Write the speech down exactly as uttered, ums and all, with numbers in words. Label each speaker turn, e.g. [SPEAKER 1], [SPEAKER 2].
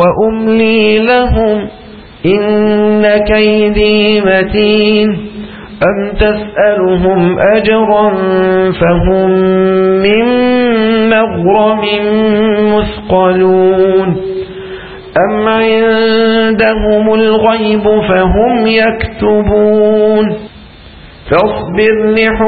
[SPEAKER 1] وأملي لهم إن كيدي متين أم تسألهم أجرا فهم من مغرم مثقلون أم عندهم الغيب فهم يكتبون فاصبر لحكم